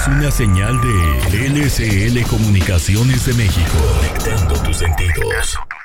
es una señal de LCL Comunicaciones de México. Conectando tus sentidos.